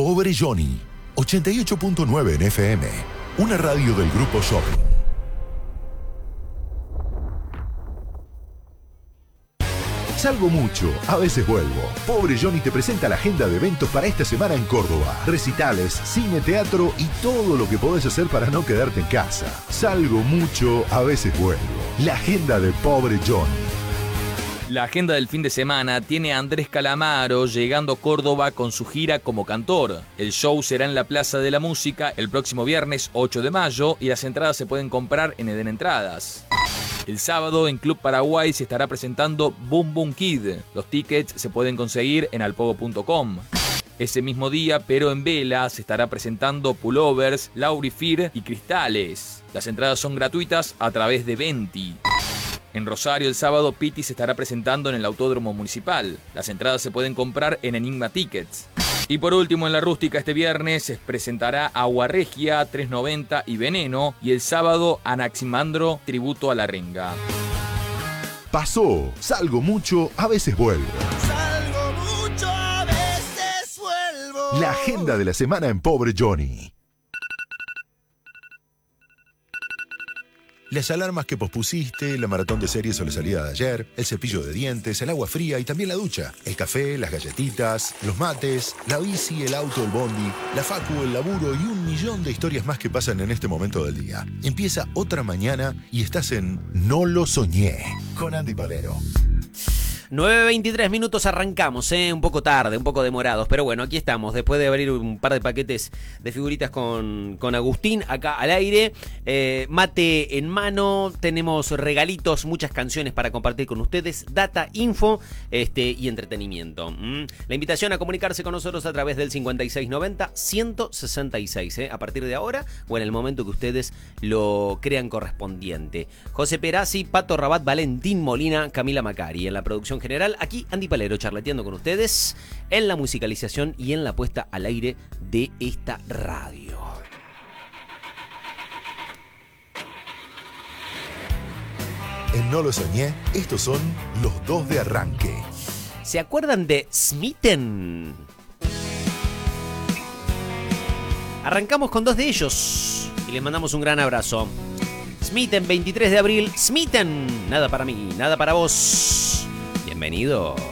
Pobre Johnny, 88.9 en FM, una radio del Grupo Shopping. Salgo mucho, a veces vuelvo. Pobre Johnny te presenta la agenda de eventos para esta semana en Córdoba. Recitales, cine, teatro y todo lo que podés hacer para no quedarte en casa. Salgo mucho, a veces vuelvo. La agenda de Pobre Johnny. La agenda del fin de semana tiene a Andrés Calamaro llegando a Córdoba con su gira como cantor. El show será en la Plaza de la Música el próximo viernes 8 de mayo y las entradas se pueden comprar en Eden Entradas. El sábado en Club Paraguay se estará presentando Boom Boom Kid. Los tickets se pueden conseguir en alpogo.com. Ese mismo día, pero en Vela, se estará presentando Pullovers, Laurifir y Cristales. Las entradas son gratuitas a través de Venti. En Rosario el sábado Piti se estará presentando en el Autódromo Municipal. Las entradas se pueden comprar en Enigma Tickets. Y por último en La Rústica este viernes se presentará Agua Regia, 390 y Veneno. Y el sábado Anaximandro, tributo a la renga. Pasó, salgo mucho, a veces vuelvo. Salgo mucho, a veces vuelvo. La agenda de la semana en Pobre Johnny. Las alarmas que pospusiste, la maratón de series o la salida de ayer, el cepillo de dientes, el agua fría y también la ducha, el café, las galletitas, los mates, la bici, el auto, el bondi, la facu, el laburo y un millón de historias más que pasan en este momento del día. Empieza otra mañana y estás en No lo soñé, con Andy Palero. 9:23 minutos arrancamos, un poco tarde, un poco demorados, pero bueno, aquí estamos, después de abrir un par de paquetes de figuritas con Agustín, acá al aire, mate en mano, tenemos regalitos, muchas canciones para compartir con ustedes, data, info y entretenimiento. La invitación a comunicarse con nosotros a través del 5690-166, a partir de ahora o en el momento que ustedes lo crean correspondiente. José Perazzi, Pato Rabat, Valentín Molina, Camila Macari, en la producción general, aquí Andy Palero charleteando con ustedes en la musicalización y en la puesta al aire de esta radio. En No lo soñé, estos son los dos de arranque. ¿Se acuerdan de Smitten? Arrancamos con dos de ellos y les mandamos un gran abrazo. Smitten, 23 de abril, Smitten, nada para mí, nada para vos. Bienvenido.